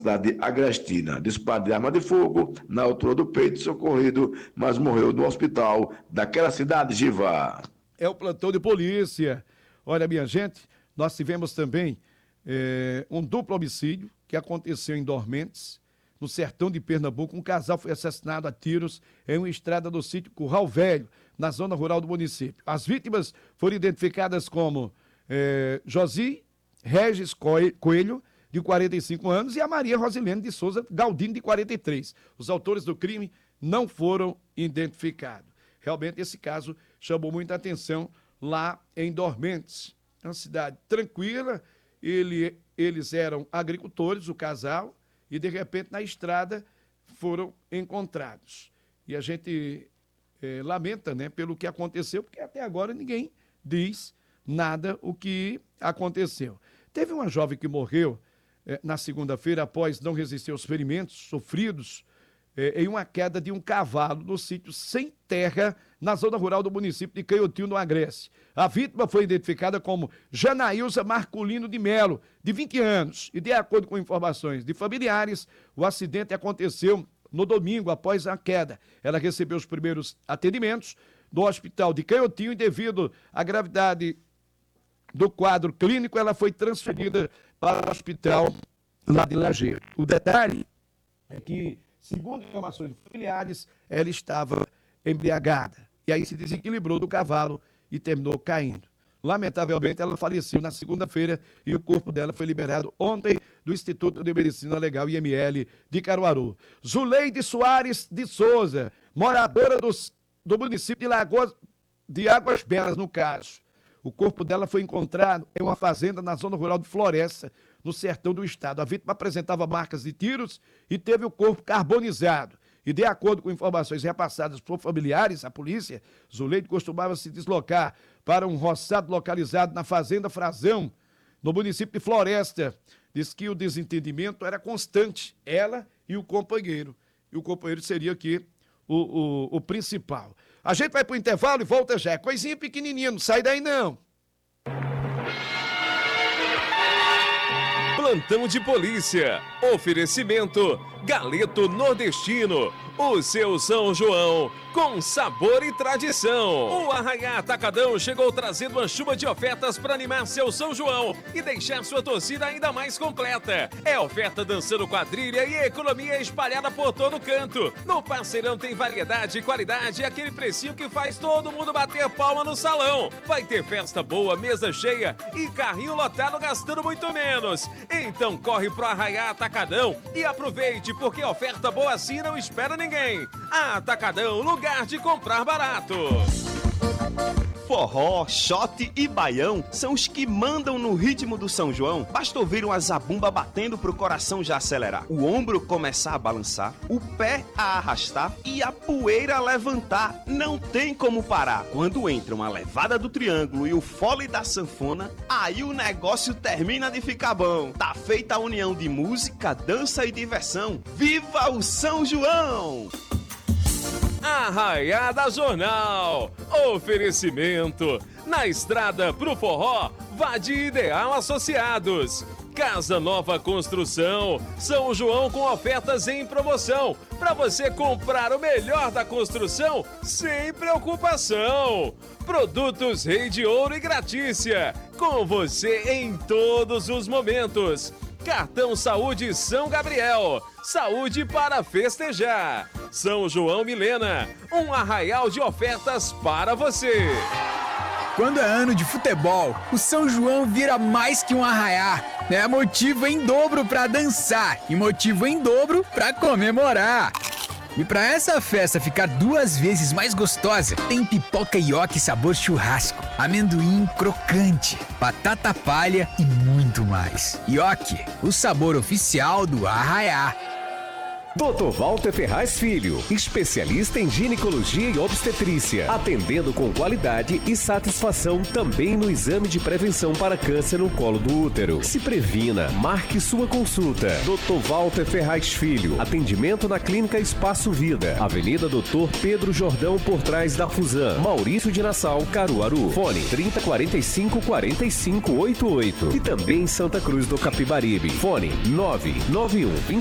cidade de Agrestina. Disparo de arma de fogo na altura do peito, socorrido, mas morreu no hospital daquela cidade, Giva. É o plantão de polícia. Olha, minha gente, nós tivemos também um duplo homicídio que aconteceu em Dormentes, no sertão de Pernambuco. Um casal foi assassinado a tiros em uma estrada do sítio Curral Velho, na zona rural do município. As vítimas foram identificadas como Josi Regis Coelho, de 45 anos, e a Maria Rosilene de Souza Galdino, de 43. Os autores do crime não foram identificados. Realmente esse caso chamou muita atenção lá em Dormentes. Uma cidade tranquila, eles eram agricultores, o casal, e de repente na estrada foram encontrados. E a gente lamenta, né, pelo que aconteceu, porque até agora ninguém diz nada o que aconteceu. Teve uma jovem que morreu na segunda-feira após não resistir aos ferimentos sofridos em uma queda de um cavalo no sítio Sem Terra, na zona rural do município de Canhotinho, no Agreste. A vítima foi identificada como Janaílza Marculino de Melo, de 20 anos, e de acordo com informações de familiares, o acidente aconteceu no domingo após a queda. Ela recebeu os primeiros atendimentos do hospital de Canhotinho e, devido à gravidade do quadro clínico, ela foi transferida para o hospital lá de Lajeiro. O detalhe é que, segundo informações familiares, ela estava embriagada. E aí se desequilibrou do cavalo e terminou caindo. Lamentavelmente, ela faleceu na segunda-feira e o corpo dela foi liberado ontem do Instituto de Medicina Legal IML de Caruaru. Zuleide Soares de Souza, moradora do município de Lagoas de Águas Belas, no caso. O corpo dela foi encontrado em uma fazenda na zona rural de Floresta, no sertão do estado. A vítima apresentava marcas de tiros e teve o corpo carbonizado. E, de acordo com informações repassadas por familiares à polícia, Zuleide costumava se deslocar para um roçado localizado na fazenda Frazão, no município de Floresta. Diz que o desentendimento era constante, ela e o companheiro. E o companheiro seria aqui o principal. A gente vai pro intervalo e volta já. Coisinha pequenininha, não sai daí não. Plantão de polícia. Oferecimento Galeto Nordestino. O seu São João com sabor e tradição. O Arraiá Atacadão chegou trazendo uma chuva de ofertas para animar seu São João e deixar sua torcida ainda mais completa. É oferta dançando quadrilha e economia espalhada por todo canto. No Parceirão tem variedade e qualidade e aquele precinho que faz todo mundo bater palma no salão. Vai ter festa boa, mesa cheia e carrinho lotado gastando muito menos. Então corre pro Arraiá Atacadão e aproveite, porque oferta boa assim não espera ninguém. Atacadão, lugar de comprar barato. Forró, shot e baião são os que mandam no ritmo do São João. Basta ouvir uma zabumba batendo pro coração já acelerar, o ombro começar a balançar, o pé a arrastar e a poeira a levantar. Não tem como parar. Quando entra uma levada do triângulo e o fole da sanfona, aí o negócio termina de ficar bom. Tá feita a união de música, dança e diversão. Viva o São João! Arraiada Jornal. Oferecimento. Na estrada pro forró, vá de Ideal Associados. Casa Nova Construção. São João com ofertas em promoção. Para você comprar o melhor da construção sem preocupação. Produtos Rei de Ouro e Gratícia. Com você em todos os momentos. Cartão Saúde São Gabriel. Saúde para festejar. São João Milena. Um arraial de ofertas para você. Quando é ano de futebol, o São João vira mais que um arraiá. É motivo em dobro para dançar e motivo em dobro para comemorar. E para essa festa ficar 2 vezes mais gostosa, tem pipoca ioki sabor churrasco, amendoim crocante, batata palha e muito mais. Ioki, o sabor oficial do arraiá. Dr. Walter Ferraz Filho, especialista em ginecologia e obstetrícia, atendendo com qualidade e satisfação também no exame de prevenção para câncer no colo do útero. Se previna, marque sua consulta. Dr. Walter Ferraz Filho, atendimento na Clínica Espaço Vida, Avenida Dr. Pedro Jordão, por trás da Fusan, Maurício de Nassau, Caruaru. Fone 3045-4588 e também em Santa Cruz do Capibaribe. Fone 991